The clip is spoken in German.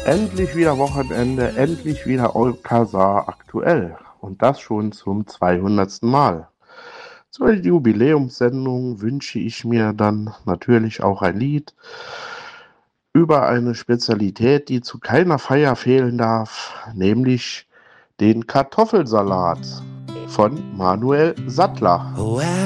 Endlich wieder Wochenende, endlich wieder Olcasar aktuell. Und das schon zum 200. Mal. Zur Jubiläumssendung wünsche ich mir dann natürlich auch ein Lied über eine Spezialität, die zu keiner Feier fehlen darf, nämlich den Kartoffelsalat von Manuel Sattler.